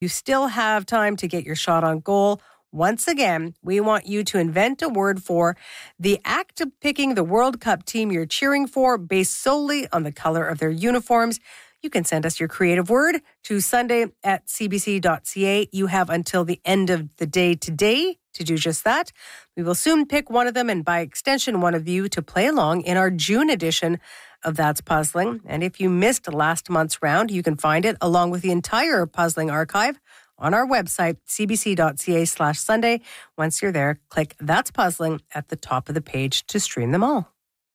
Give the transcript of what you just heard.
You still have time to get your shot on goal. Once again, we want you to invent a word for the act of picking the World Cup team you're cheering for based solely on the color of their uniforms. You can send us your creative word to sunday@cbc.ca. You have until the end of the day today to do just that. We will soon pick one of them and by extension one of you to play along in our June edition of That's Puzzling. And if you missed last month's round, you can find it along with the entire puzzling archive on our website, cbc.ca/Sunday. Once you're there, click That's Puzzling at the top of the page to stream them all.